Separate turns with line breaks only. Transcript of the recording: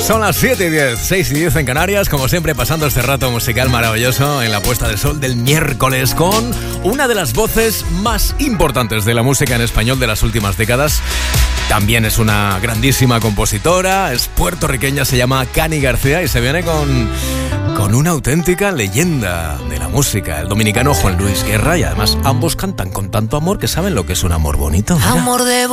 Son las 7:10, 6:10 en Canarias, como siempre pasando este rato musical maravilloso en la puesta de sol del miércoles con una de las voces más importantes de la música en español de las últimas décadas. También es una grandísima compositora, es puertorriqueña, se llama Cani García y se viene con una auténtica leyenda de la música, el dominicano Juan Luis Guerra, y además ambos cantan con tanto amor que saben lo que es un amor bonito. Mira.
Amor de